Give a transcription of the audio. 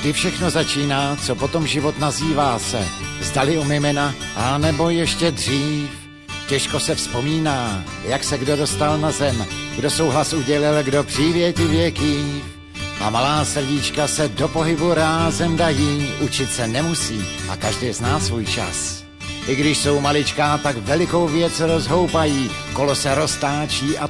kdy všechno začíná, co potom život nazývá se. Zdali u mimina, anebo ještě dřív. Těžko se vzpomíná, jak se kdo dostal na zem, kdo souhlas udělil, kdo přívětivě kýv. A malá srdíčka se do pohybu rázem dají, učit se nemusí a každý zná svůj čas. I když jsou maličká, tak velikou věc rozhoupají, kolo se roztáčí a